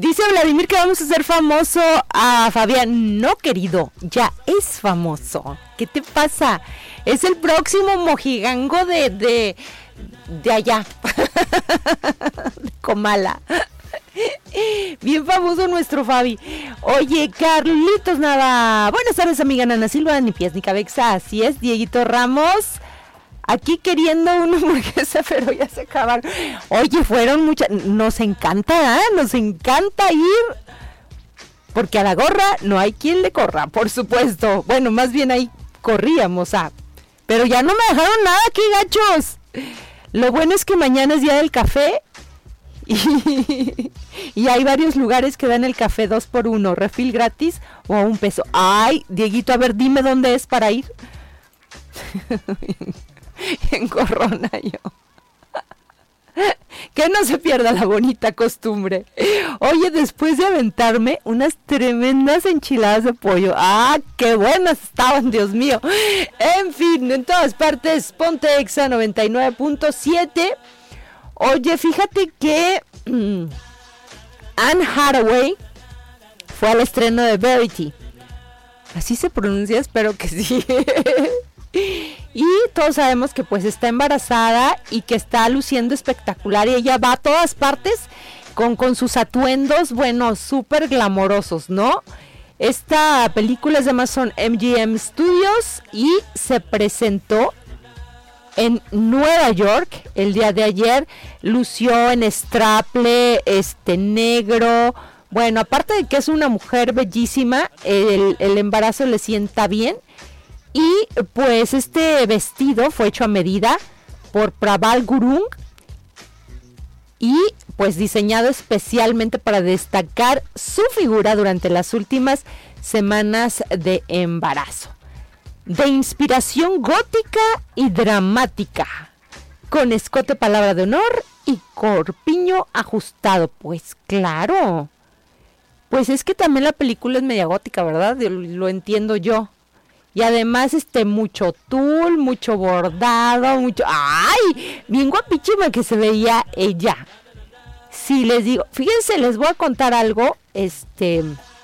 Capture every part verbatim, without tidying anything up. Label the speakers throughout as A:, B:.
A: Dice Vladimir que vamos a hacer famoso a Fabián. No, querido, ya es famoso. ¿Qué te pasa? Es el próximo mojigango de, de, de allá. De Comala. Bien famoso nuestro Fabi. Oye, Carlitos Nava. Buenas tardes, amiga Nana Silva, ni pies ni cabeza. Así es, Dieguito Ramos. Aquí queriendo una hamburguesa, pero ya se acabaron. Oye, fueron muchas. Nos encanta, ¿eh? Nos encanta ir. Porque a la gorra no hay quien le corra, por supuesto. Bueno, más bien ahí corríamos, ah. Pero ya no me dejaron nada aquí, gachos. Lo bueno es que mañana es día del café. Y, y hay varios lugares que dan el café dos por uno, refil gratis o a un peso. Ay, Dieguito, a ver, dime dónde es para ir. En Corrona yo. Que no se pierda la bonita costumbre. Oye, después de aventarme unas tremendas enchiladas de pollo. ¡Ah, qué buenas estaban, Dios mío! En fin, en todas partes, Ponte Exa noventa y nueve punto siete. Oye, fíjate que mmm, Anne Hathaway fue al estreno de Verity. Así se pronuncia, espero que sí. Y todos sabemos que pues está embarazada y que está luciendo espectacular y ella va a todas partes con, con sus atuendos, bueno, súper glamorosos, ¿no? Esta película es de Amazon M G M Studios y se presentó en Nueva York el día de ayer. Lució en straple, este negro. Bueno, aparte de que es una mujer bellísima, el, el embarazo le sienta bien. Y pues este vestido fue hecho a medida por Praval Gurung y pues diseñado especialmente para destacar su figura durante las últimas semanas de embarazo. De inspiración gótica y dramática, con escote palabra de honor y corpiño ajustado. Pues claro, pues es que también la película es media gótica, ¿verdad? Lo entiendo yo. Y además, este, mucho tul, mucho bordado, mucho... ¡Ay! Bien guapísima que se veía ella. Sí, les digo, fíjense, les voy a contar algo, este...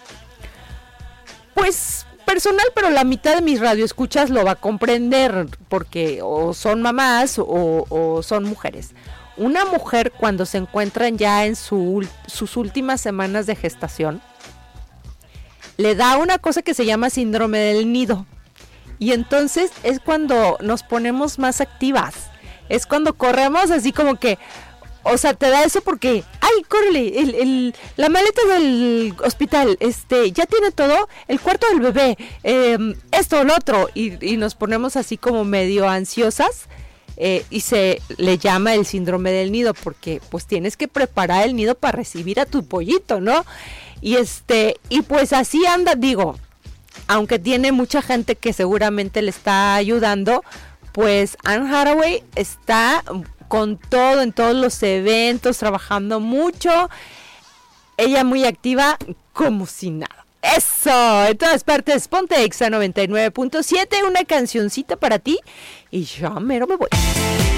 A: Pues, personal, pero la mitad de mis radioescuchas lo va a comprender, porque o son mamás o, o son mujeres. Una mujer, cuando se encuentran ya en su, sus últimas semanas de gestación, le da una cosa que se llama síndrome del nido. Y entonces es cuando nos ponemos más activas. Es cuando corremos así como que, o sea, te da eso porque, ay, córrele, el, el, la maleta del hospital, este, ya tiene todo, el cuarto del bebé, eh, esto, lo otro, y, y nos ponemos así como medio ansiosas, eh, y se le llama el síndrome del nido, porque pues tienes que preparar el nido para recibir a tu pollito, ¿no? Y este, y pues así anda, digo, aunque tiene mucha gente que seguramente le está ayudando, pues Anne Hathaway está con todo en todos los eventos, trabajando mucho, ella muy activa, como si nada. Eso, en todas partes, Ponte Exa noventa y nueve punto siete, una cancioncita para ti y ya mero me voy.